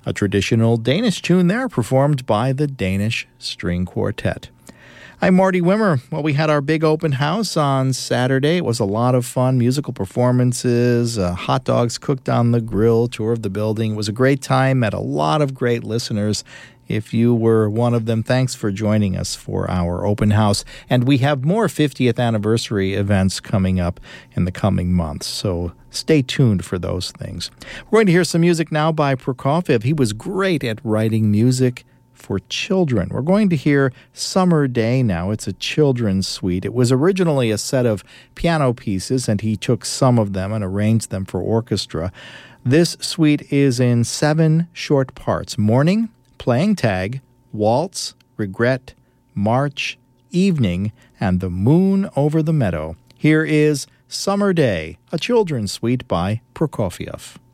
a traditional Danish tune there performed by the Danish String Quartet. I'm Marty Wimmer. Well, we had our big open house on Saturday. It was a lot of fun, musical performances, hot dogs cooked on the grill, tour of the building. It was a great time, met a lot of great listeners. If you were one of them, thanks for joining us for our open house. And we have more 50th anniversary events coming up in the coming months, so stay tuned for those things. We're going to hear some music now by Prokofiev. He was great at writing music for children. We're going to hear Summer Day now. It's a children's suite. It was originally a set of piano pieces, and he took some of them and arranged them for orchestra. This suite is in 7 short parts: Morning, Playing Tag, Waltz, Regret, March, Evening, and The Moon Over the Meadow. Here is Summer Day, a children's suite by Prokofiev.